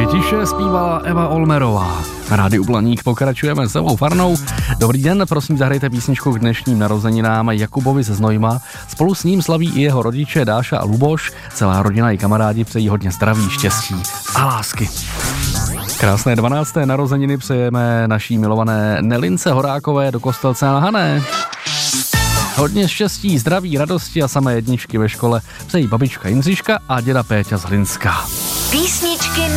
Tiše zpívala Eva Olmerová. Na Rádiu Blaník pokračujeme s Evou Farnou. Dobrý den, prosím zahrajte písničku k dnešním narozeninám Jakubovi ze Znojma. Spolu s ním slaví i jeho rodiče Dáša a Luboš. Celá rodina i kamarádi přejí hodně zdraví, štěstí a lásky. Krásné 12. narozeniny přejeme naší milované Nelince Horákové do Kostelce na Hané. Hodně štěstí, zdraví, radosti a samé jedničky ve škole přejí babička Jindřiška a děda Péťa z Hlinska. Písničky